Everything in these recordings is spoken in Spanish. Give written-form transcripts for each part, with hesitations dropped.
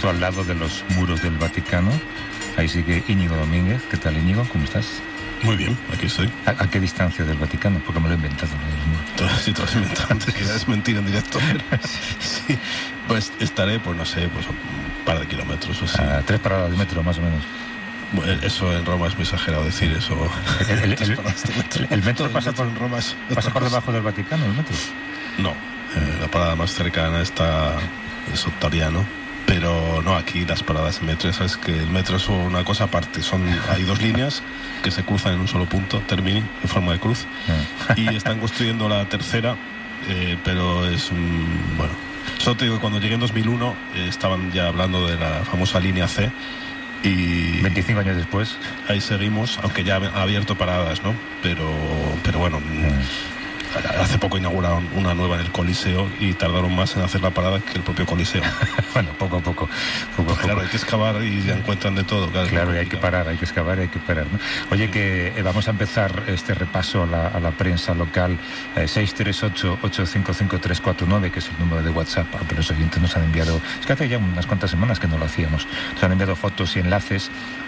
justo al lado de los muros del Vaticano. Ahí sigue Íñigo Domínguez. ¿Qué tal, Íñigo? ¿Cómo estás? Muy bien, aquí estoy. ¿A qué distancia del Vaticano? Porque me lo he inventado. Sí, te lo has inventado. Es mentira en directo. Sí, pues estaré, pues no sé, pues un par de kilómetros o así. 3 paradas de metro, más o menos. Bueno, eso en Roma es muy exagerado decir eso. ¿El metro pasa por Roma pasa por debajo del Vaticano, el metro? No, la parada más cercana está en Ottaviano. Pero no, aquí las paradas de metro, sabes que el metro es una cosa aparte. Hay 2 líneas que se cruzan en un solo punto, termini, en forma de cruz. Y están construyendo la tercera, pero es bueno. Solo te digo que cuando llegué en 2001 estaban ya hablando de la famosa línea C. Y 25 años después. Ahí seguimos, aunque ya ha abierto paradas, ¿no? Pero bueno. Hace poco inauguraron una nueva en el Coliseo y tardaron más en hacer la parada que el propio Coliseo. Bueno, poco a poco. Claro, hay que excavar y ya encuentran de todo. Claro, y hay que parar, hay que excavar y hay que parar, ¿no? Oye, que vamos a empezar este repaso a la prensa local. 638-855-349, que es el número de WhatsApp, aunque los oyentes nos han enviado, es que hace ya unas cuantas semanas que no lo hacíamos, nos han enviado fotos y enlaces.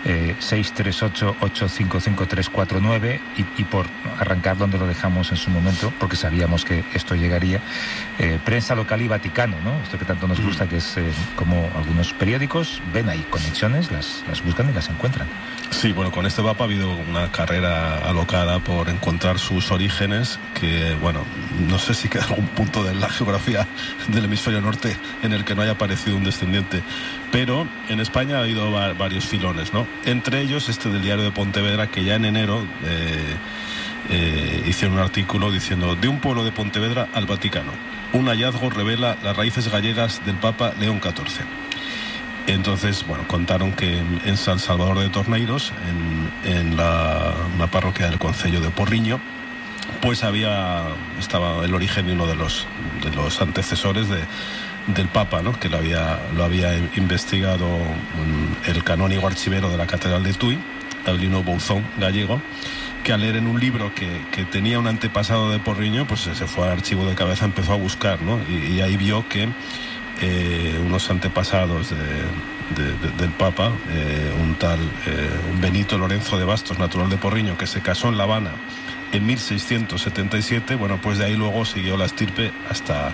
638-855-349 y por arrancar donde lo dejamos en su momento, porque sabíamos que esto llegaría, prensa local y Vaticano, ¿no? Esto que tanto nos gusta, que es como algunos periódicos ven ahí conexiones, las buscan y las encuentran. Sí, bueno, con este Papa ha habido una carrera alocada por encontrar sus orígenes, que, bueno, no sé si queda algún punto de la geografía del hemisferio norte en el que no haya aparecido un descendiente, pero en España ha habido varios filones, ¿no? Entre ellos este del Diario de Pontevedra, que ya en enero hicieron un artículo diciendo: de un pueblo de Pontevedra al Vaticano, un hallazgo revela las raíces gallegas del Papa León XIV. Entonces, bueno, contaron que en San Salvador de Torneiros, en una parroquia del concello de Porriño, pues estaba el origen de uno de los antecesores del Papa, ¿no? Que lo había investigado el canónigo archivero de la Catedral de Tui, Avelino Bouzón, gallego, que al leer en un libro que tenía un antepasado de Porriño, pues se fue al archivo de cabeza, empezó a buscar, ¿no? Y ahí vio que unos antepasados del Papa, un tal Benito Lorenzo de Bastos, natural de Porriño, que se casó en La Habana en 1677, bueno, pues de ahí luego siguió la estirpe hasta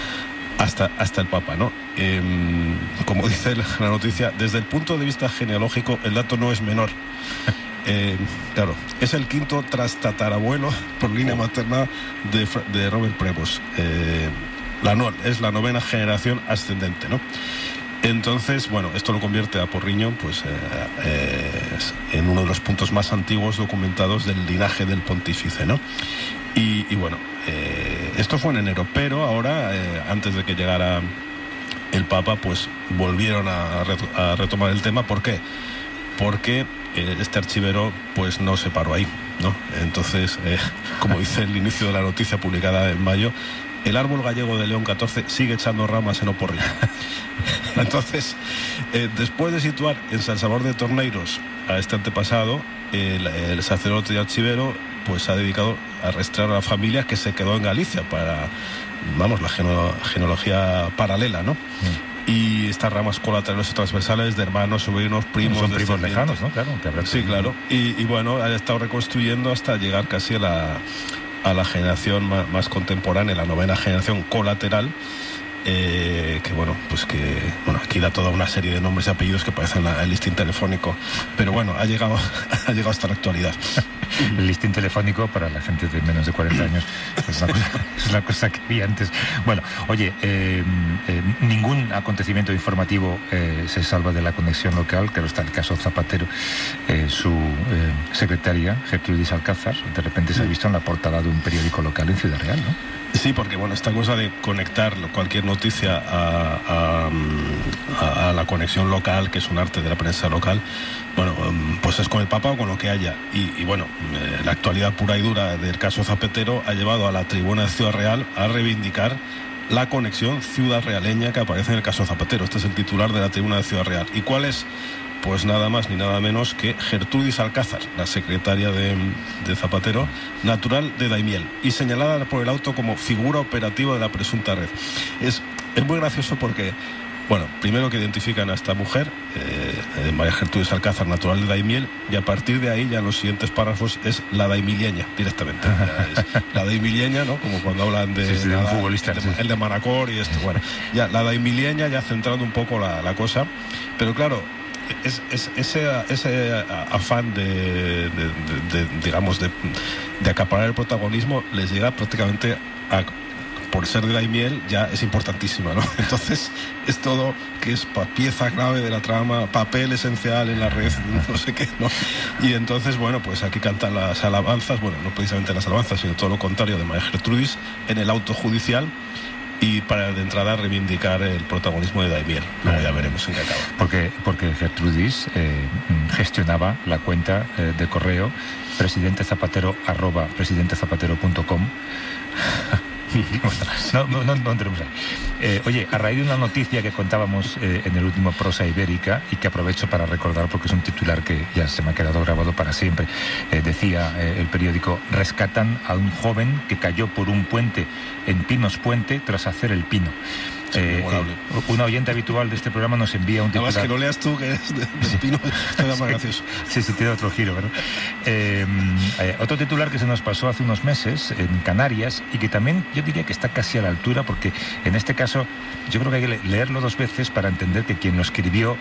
el Papa, ¿no? Como dice la noticia, desde el punto de vista genealógico el dato no es menor. Claro, es el quinto trastatarabuelo por línea materna de Robert Prevost. Es la 9ª generación ascendente, ¿no? Entonces, bueno, esto lo convierte a Porriño, pues, en uno de los puntos más antiguos documentados del linaje del pontífice, ¿no? Y bueno, esto fue en enero, pero ahora, antes de que llegara el Papa, pues volvieron a retomar el tema. ¿Por qué? Porque este archivero, pues, no se paró ahí, ¿no? Entonces, como dice el inicio de la noticia publicada en mayo, el árbol gallego de León XIV sigue echando ramas en Oporriño. Entonces, después de situar en San Salvador de Torneiros a este antepasado, el sacerdote y archivero, pues, ha dedicado a rastrear a la familia que se quedó en Galicia para, vamos, la genealogía paralela, ¿no? Y estas ramas colaterales y transversales de hermanos, sobrinos, primos... Son primos lejanos, ¿no? Claro. Sí, claro. Y bueno, ha estado reconstruyendo hasta llegar casi a la generación más contemporánea, la 9ª generación colateral, que bueno, pues que aquí da toda una serie de nombres y apellidos que parecen el listín telefónico, pero bueno, ha llegado hasta la actualidad. El listín telefónico para la gente de menos de 40 años es una cosa que vi antes. Bueno, oye, ningún acontecimiento informativo se salva de la conexión local. Claro, está el caso Zapatero. Su secretaria, Gertrudis Alcázar, de repente se ha visto en la portada de un periódico local en Ciudad Real, ¿no? Sí, porque bueno, esta cosa de conectar cualquier noticia a la conexión local, que es un arte de la prensa local, bueno, pues es con el Papa o con lo que haya. Y bueno, la actualidad pura y dura del caso Zapatero ha llevado a la tribuna de Ciudad Real a reivindicar la conexión ciudad realeña que aparece en el caso Zapatero. Este es el titular de la tribuna de Ciudad Real. ¿Y cuál es? Pues nada más ni nada menos que Gertrudis Alcázar, la secretaria de Zapatero, natural de Daimiel, y señalada por el auto como figura operativa de la presunta red. Es es muy gracioso porque, bueno, primero que identifican a esta mujer, María Gertrudis Alcázar, natural de Daimiel, y a partir de ahí ya en los siguientes párrafos es la daimilieña directamente. Es la daimilieña, ¿no? Como cuando hablan de, sí, de un futbolista, el de Manacor y esto. Bueno, ya la daimilieña, ya centrando un poco la cosa, pero claro, ese afán digamos, de acaparar el protagonismo les llega prácticamente por ser de Daimiel, ya es importantísima, ¿no? Entonces es todo que es pieza clave de la trama, papel esencial en la red, no sé qué, ¿no? Y entonces, bueno, pues aquí cantan las alabanzas, bueno, no precisamente las alabanzas, sino todo lo contrario de María Gertrudis en el auto judicial, y para de entrada reivindicar el protagonismo de Daimiel. Luego ya veremos en qué acaba. Porque Gertrudis gestionaba la cuenta de correo presidentezapatero@presidentezapatero.com. No entremos ahí. Oye, a raíz de una noticia que contábamos en el último Prosa Ibérica, y que aprovecho para recordar porque es un titular que ya se me ha quedado grabado para siempre, decía el periódico: rescatan a un joven que cayó por un puente en Pinos Puente tras hacer el pino. Una oyente habitual de este programa nos envía un titular. Además, que no leas tú, que es de Pino, está más gracioso. Sí, tiene otro giro, ¿verdad? Otro titular que se nos pasó hace unos meses en Canarias, y que también yo diría que está casi a la altura, porque en este caso yo creo que hay que leerlo dos veces para entender que quien lo escribió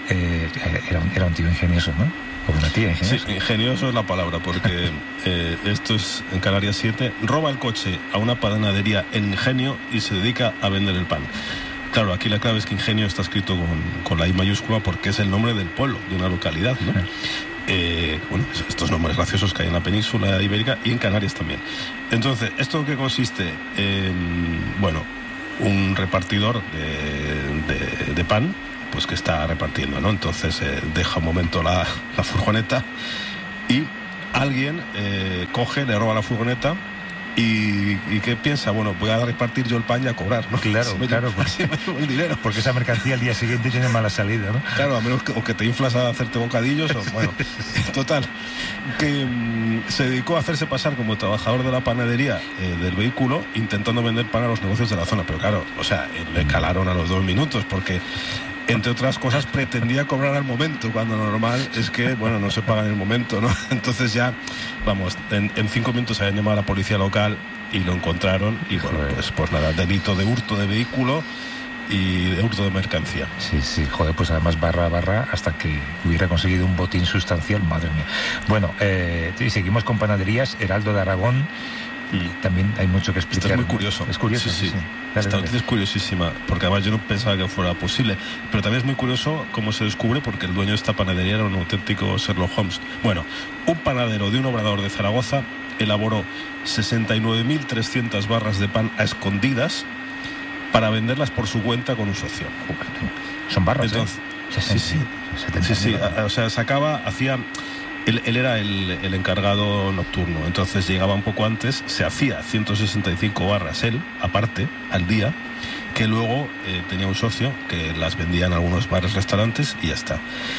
era un tío ingenioso, ¿no? O una tía ingeniosa. Sí, ingenioso es la palabra, porque esto es en Canarias 7. Roba el coche a una panadería en Ingenio y se dedica a vender el pan. Claro, aquí la clave es que Ingenio está escrito con la I mayúscula porque es el nombre del pueblo, de una localidad, ¿no? Bueno, estos nombres graciosos que hay en la península ibérica y en Canarias también. Entonces, ¿esto qué consiste? Bueno, un repartidor de pan, pues que está repartiendo, ¿no? Entonces deja un momento la furgoneta y alguien coge, le roba la furgoneta y ¿qué piensa? Bueno, voy a repartir yo el pan y a cobrar, ¿no? Claro, porque el dinero. Porque esa mercancía al día siguiente tiene mala salida, ¿no? Claro, a menos que te inflas a hacerte bocadillos o, bueno, total, que se dedicó a hacerse pasar como trabajador de la panadería del vehículo, intentando vender pan a los negocios de la zona, pero claro, o sea, le calaron a los 2 minutos porque, entre otras cosas, pretendía cobrar al momento, cuando lo normal es que, bueno, no se paga en el momento, ¿no? Entonces ya, vamos, en 5 minutos habían llamado a la policía local y lo encontraron y, bueno, pues nada, delito de hurto de vehículo y de hurto de mercancía. Sí, joder, pues además barra hasta que hubiera conseguido un botín sustancial, madre mía. Bueno, y seguimos con panaderías. Heraldo de Aragón. También hay mucho que explicar. Esto es muy curioso. Es curioso, sí. Esta noticia es curiosísima, porque además yo no pensaba que fuera posible. Pero también es muy curioso cómo se descubre, porque el dueño de esta panadería era un auténtico Sherlock Holmes. Bueno, un panadero de un obrador de Zaragoza elaboró 69.300 barras de pan a escondidas para venderlas por su cuenta con un socio. Son barras, entonces, Sí. O sea, hacía... Él era el encargado nocturno, entonces llegaba un poco antes, se hacía 165 barras él, aparte, al día, que luego tenía un socio que las vendía en algunos bares, restaurantes y ya está.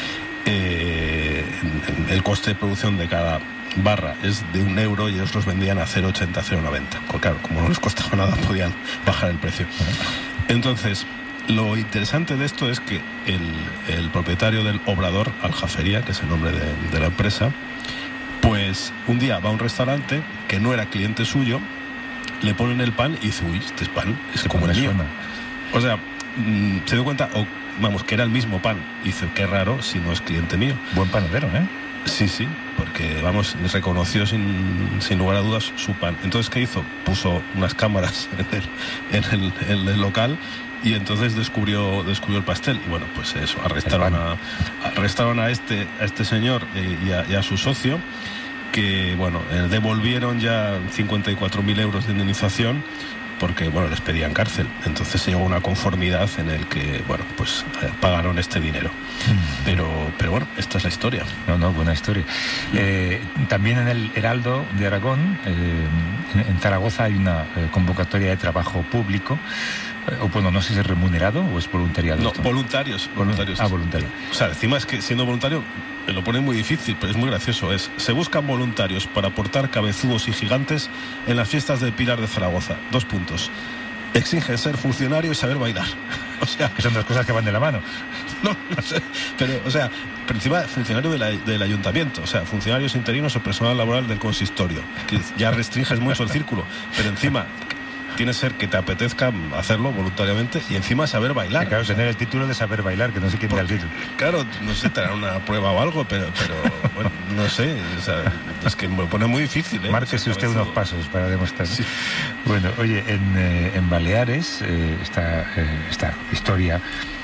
El coste de producción de cada barra es de €1 y ellos los vendían a 0,80, 0,90. Porque claro, como no les costaba nada, podían bajar el precio. Entonces, lo interesante de esto es que el propietario del Obrador Aljafería, que es el nombre de la empresa, pues un día va a un restaurante que no era cliente suyo, le ponen el pan y dice, uy, este pan es como el mío. O sea, se dio cuenta, que era el mismo pan. Y dice, qué raro si no es cliente mío. Buen panadero, ¿eh? Sí, porque, reconoció sin lugar a dudas su pan. Entonces, ¿qué hizo? Puso unas cámaras en el local y entonces descubrió el pastel. Y bueno, pues eso, arrestaron a este señor y a su socio, que, bueno, devolvieron ya 54.000 euros de indemnización, porque, bueno, les pedían cárcel. Entonces se llegó a una conformidad en el que, bueno, pues pagaron este dinero. Pero bueno, esta es la historia. No, buena historia. También en el Heraldo de Aragón, en Zaragoza, hay una convocatoria de trabajo público. Bueno, no sé si es remunerado o es voluntariado. No, voluntarios. Voluntario. O sea, encima es que siendo voluntario lo pone muy difícil, pero es muy gracioso. Se buscan voluntarios para aportar cabezudos y gigantes en las fiestas del Pilar de Zaragoza. 2 puntos. exige ser funcionario y saber bailar. O sea, que son dos cosas que van de la mano. No sé, pero, o sea, pero encima funcionario del ayuntamiento, o sea, funcionarios interinos o personal laboral del consistorio, que ya restringes mucho el círculo, pero encima tiene que ser que te apetezca hacerlo voluntariamente y encima saber bailar. Y claro, tener el título de saber bailar, que no sé quién da el título. Claro, no sé, te harán una prueba o algo, pero bueno, no sé, o sea, es que me pone muy difícil. Márquese usted unos pasos para demostrar. Sí. Bueno, oye, en Baleares, esta historia,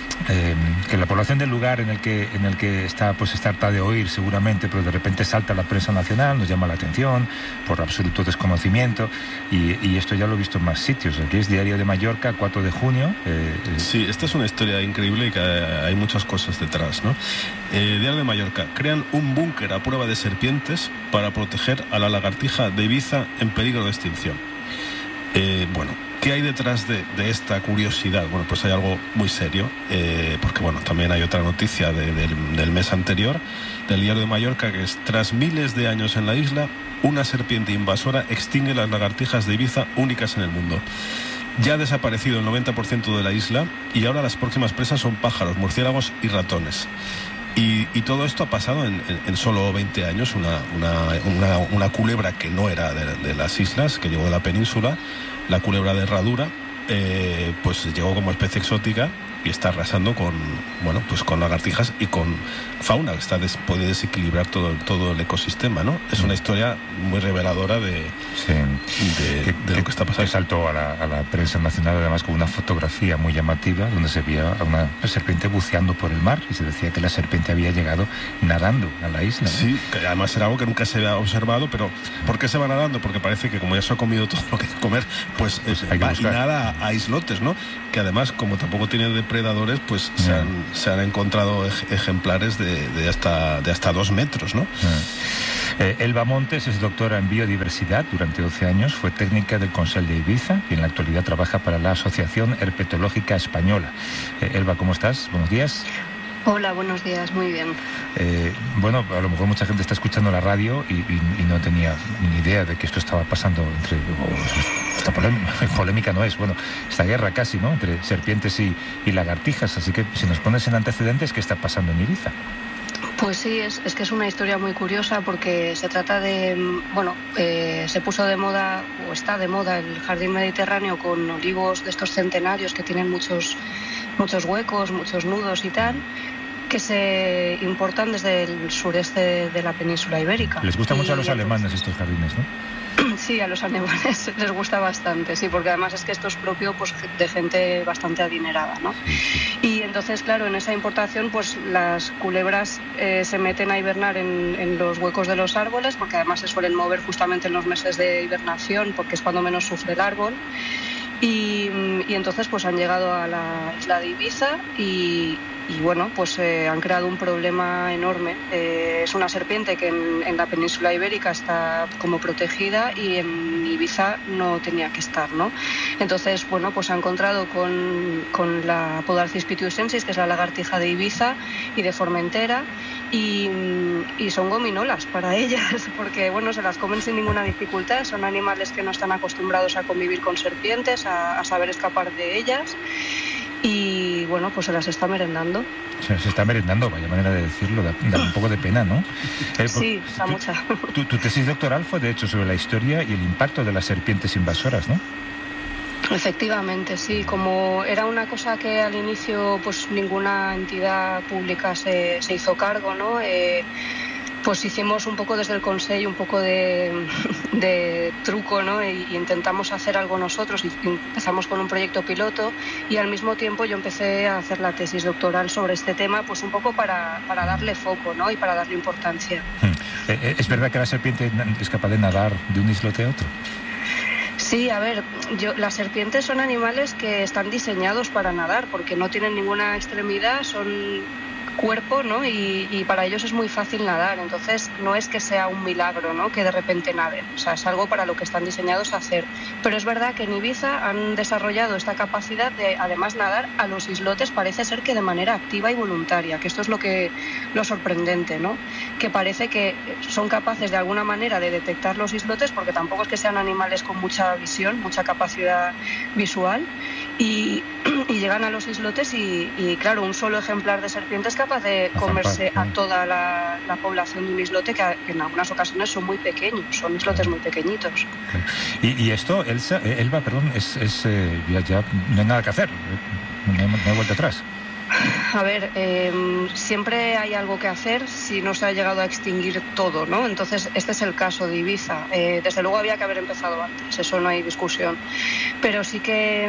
que la población del lugar en el que está, pues está harta de oír seguramente, pero de repente salta la prensa nacional, nos llama la atención por absoluto desconocimiento, y esto ya lo he visto en más sitios. Aquí es Diario de Mallorca, 4 de junio. Sí, esta es una historia increíble y que hay muchas cosas detrás, ¿no? Diario de Mallorca: crean un búnker a prueba de serpientes para proteger a la lagartija de Ibiza en peligro de extinción. Bueno, ¿qué hay detrás de esta curiosidad? Bueno, pues hay algo muy serio, porque bueno, también hay otra noticia del mes anterior, del Diario de Mallorca, que es: tras miles de años en la isla, una serpiente invasora extingue las lagartijas de Ibiza, únicas en el mundo. Ya ha desaparecido el 90% de la isla y ahora las próximas presas son pájaros, murciélagos y ratones. Y todo esto ha pasado en solo 20 años. Una culebra que no era de las islas, que llegó de la península, la culebra de herradura, pues llegó como especie exótica y está arrasando con lagartijas y con fauna, que puede desequilibrar todo el ecosistema, ¿no? Es una historia muy reveladora de lo que está pasando. Que saltó a la prensa nacional, además, con una fotografía muy llamativa donde se veía a una serpiente buceando por el mar y se decía que la serpiente había llegado nadando a la isla, ¿no? Sí, que además era algo que nunca se había observado, pero ¿por qué se va nadando? Porque parece que como ya se ha comido todo lo que hay que comer, pues va y nada a islotes, ¿no? Que además, como tampoco tiene depredadores, pues se han encontrado ejemplares de hasta 2 metros, ¿no? Elba Montes es doctora en biodiversidad. Durante 12 años fue técnica del Consell de Ibiza y en la actualidad trabaja para la Asociación Herpetológica Española. Elba, ¿cómo estás? Buenos días. Hola, buenos días, muy bien. Bueno, a lo mejor mucha gente está escuchando la radio y no tenía ni idea de que esto estaba pasando esta polémica no es, bueno, esta guerra casi, ¿no?, entre serpientes y lagartijas. Así que si nos pones en antecedentes, ¿qué está pasando en Ibiza? Pues sí, es que es una historia muy curiosa porque se trata de, se puso de moda, o está de moda, el jardín mediterráneo con olivos de estos centenarios que tienen muchos huecos, muchos nudos y tal, que se importan desde el sureste de la península ibérica. Les gusta mucho a los alemanes estos jardines, ¿no? Sí, a los alemanes les gusta bastante, sí, porque además es que esto es propio, pues, de gente bastante adinerada, ¿no? Sí. Y entonces, claro, en esa importación, pues las culebras se meten a hibernar en los huecos de los árboles, porque además se suelen mover justamente en los meses de hibernación, porque es cuando menos sufre el árbol. Y entonces pues han llegado a la isla de Ibiza y bueno, pues han creado un problema enorme. Es una serpiente que en la península ibérica está como protegida y en Ibiza no tenía que estar, ¿no? Entonces, bueno, pues ha encontrado con la Podarcis pituitensis, que es la lagartija de Ibiza y de Formentera, y son gominolas para ellas, porque bueno, se las comen sin ninguna dificultad. Son animales que no están acostumbrados a convivir con serpientes, a saber escapar de ellas, y bueno, pues se las está merendando. Se está merendando, vaya manera de decirlo, da un poco de pena, ¿no? Sí, da mucha. Tu tesis doctoral fue de hecho sobre la historia y el impacto de las serpientes invasoras, ¿no? Efectivamente, sí. Como era una cosa que al inicio pues ninguna entidad pública se hizo cargo, ¿no? Pues hicimos un poco desde el Consell, un poco de truco, ¿no? Y intentamos hacer algo nosotros. Y empezamos con un proyecto piloto y al mismo tiempo yo empecé a hacer la tesis doctoral sobre este tema, pues un poco para darle foco, ¿no? Y para darle importancia. ¿Es verdad que la serpiente es capaz de nadar de un islote a otro? Sí, a ver, las serpientes son animales que están diseñados para nadar porque no tienen ninguna extremidad, son cuerpo, ¿no? Y para ellos es muy fácil nadar, entonces no es que sea un milagro, ¿no? Que de repente naden, o sea, es algo para lo que están diseñados a hacer. Pero es verdad que en Ibiza han desarrollado esta capacidad de, además, nadar a los islotes, parece ser que de manera activa y voluntaria, que esto es lo sorprendente, ¿no? Que parece que son capaces de alguna manera de detectar los islotes, porque tampoco es que sean animales con mucha visión, mucha capacidad visual, y llegan a los islotes y claro, un solo ejemplar de serpiente es capaz de comerse a toda la población de un islote, que en algunas ocasiones son muy pequeños, son islotes muy pequeñitos. Y esto, Elba, perdón, ya no hay nada que hacer, no hay vuelta atrás. A ver, siempre hay algo que hacer si no se ha llegado a extinguir todo, ¿no? Entonces, este es el caso de Ibiza. Desde luego había que haber empezado antes, eso no hay discusión. Pero sí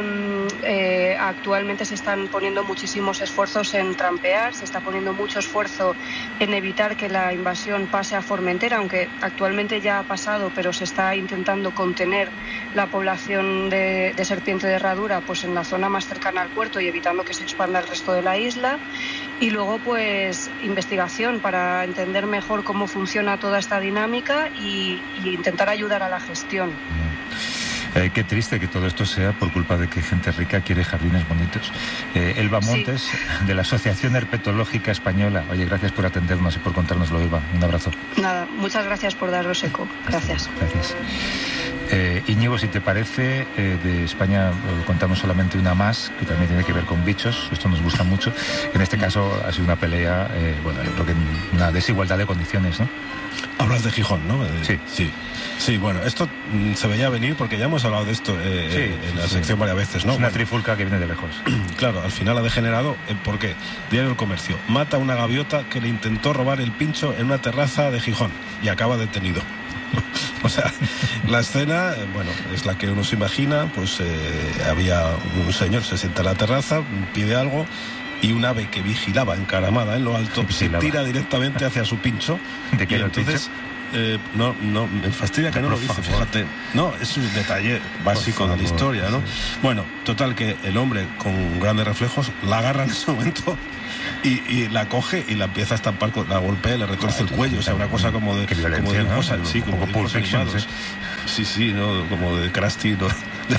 que actualmente se están poniendo muchísimos esfuerzos en trampear, se está poniendo mucho esfuerzo en evitar que la invasión pase a Formentera, aunque actualmente ya ha pasado, pero se está intentando contener la población de serpiente de herradura pues en la zona más cercana al puerto y evitando que se expanda el resto de la isla. Y luego pues investigación para entender mejor cómo funciona toda esta dinámica y intentar ayudar a la gestión. Qué triste que todo esto sea por culpa de que gente rica quiere jardines bonitos. Elba Montes, sí, de la Asociación Herpetológica Española. Oye, gracias por atendernos y por contárnoslo, Elba. Un abrazo. Nada, muchas gracias por daros eco. Gracias. Gracias. Íñigo, si te parece, de España contamos solamente una más, que también tiene que ver con bichos. Esto nos gusta mucho. En este caso ha sido una pelea, bueno, yo creo que una desigualdad de condiciones, ¿no? Hablas de Gijón, ¿no? Sí. Sí, bueno, esto se veía venir porque ya hemos hablado de esto en la sección varias veces, ¿no? Es una trifulca que viene de lejos. Claro, al final ha degenerado. ¿Por qué? Diario El Comercio. Mata a una gaviota que le intentó robar el pincho en una terraza de Gijón y acaba detenido. O sea, la escena, bueno, es la que uno se imagina. Pues había un señor, se sienta en la terraza, pide algo y un ave que vigilaba encaramada en lo alto se tira directamente hacia su pincho. ¿De qué y entonces no, me fastidia que no lo dice, fíjate. No, es un detalle básico de la historia, ¿no? Bueno, total, que el hombre con grandes reflejos la agarra en ese momento y la coge y la empieza a estampar, la golpea y le retuerce el cuello. O sea, una cosa como de cosa, sí, como de Pulp Fiction, sí, ¿no? Como de Krusty, ¿no?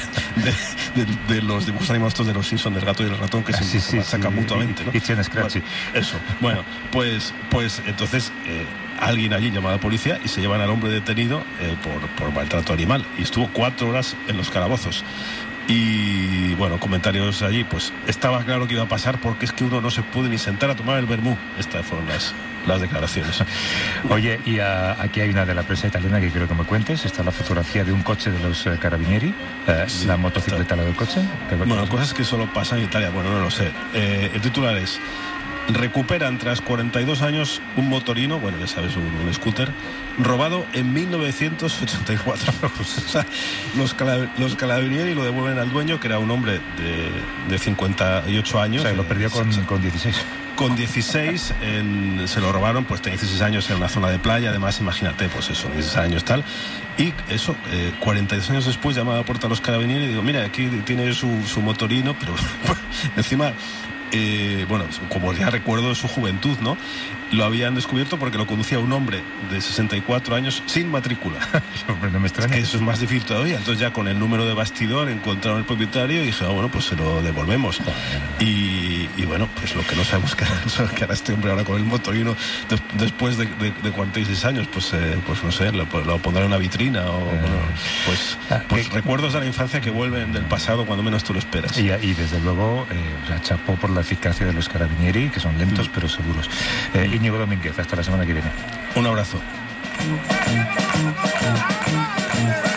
de los dibujos animados de los Simpsons, del gato y el ratón, que se sacan mutuamente, ¿no? Y tienes Scratchy. Eso. Bueno, pues entonces alguien allí llama a la policía y se llevan al hombre detenido por maltrato animal. Y estuvo 4 horas en los calabozos. Y bueno, comentarios allí, pues estaba claro que iba a pasar porque es que uno no se puede ni sentar a tomar el vermú. Estas fueron las declaraciones. Oye, y aquí hay una de la prensa italiana que quiero que me cuentes. Está la fotografía de un coche de los Carabinieri, sí, la motocicleta del coche. Bueno, cosas que solo pasan en Italia, bueno, no lo sé. El titular es: recuperan tras 42 años un motorino, bueno, ya sabes, un scooter, robado en 1984. O sea, los Carabinieri lo devuelven al dueño, que era un hombre de 58 años. O sea, lo perdió con 16. Con 16 se lo robaron, pues tenía 16 años en una zona de playa, además imagínate, pues eso, 16 años tal, y eso, 42 años después llamaba a la puerta a los Carabinieri y digo, mira, aquí tiene su motorino, pero encima, bueno, como ya recuerdo de su juventud, ¿no? Lo habían descubierto porque lo conducía un hombre de 64 años sin matrícula. No me extraña. Es que eso es más difícil todavía. Entonces ya con el número de bastidor encontraron el propietario y dije, bueno, pues se lo devolvemos. Y bueno, pues lo que no sabemos que hará este hombre ahora con el motorino después de 46 años, pues no sé, lo pondrá en una vitrina o bueno, pues recuerdos de la infancia que vuelven del pasado cuando menos tú lo esperas. Y desde luego, chapó por la eficacia de los Carabinieri, que son lentos pero seguros. Íñigo Domínguez, hasta la semana que viene. Un abrazo.